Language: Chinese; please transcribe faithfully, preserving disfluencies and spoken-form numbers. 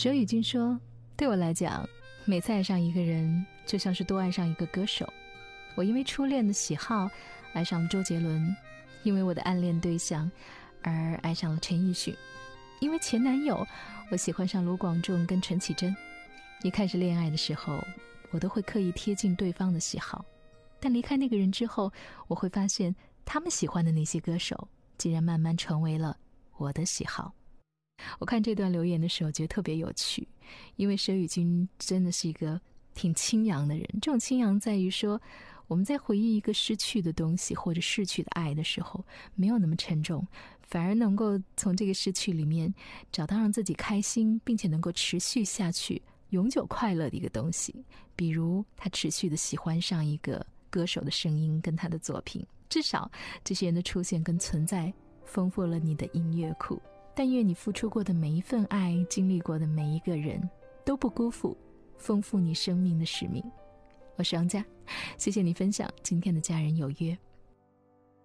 佘宇君说，对我来讲，每次爱上一个人就像是多爱上一个歌手。我因为初恋的喜好爱上了周杰伦，因为我的暗恋对象而爱上了陈奕迅，因为前男友我喜欢上卢广仲跟陈绮贞。一开始恋爱的时候，我都会刻意贴近对方的喜好，但离开那个人之后，我会发现他们喜欢的那些歌手竟然慢慢成为了我的喜好。我看这段留言的时候觉得特别有趣，因为佘宇君真的是一个挺清扬的人。这种清扬在于说，我们在回忆一个失去的东西或者逝去的爱的时候，没有那么沉重，反而能够从这个失去里面找到让自己开心并且能够持续下去永久快乐的一个东西。比如他持续的喜欢上一个歌手的声音跟他的作品，至少这些人的出现跟存在丰富了你的音乐库。但愿你付出过的每一份爱，经历过的每一个人，都不辜负丰富你生命的使命。我是王佳，谢谢你分享今天的家人有约。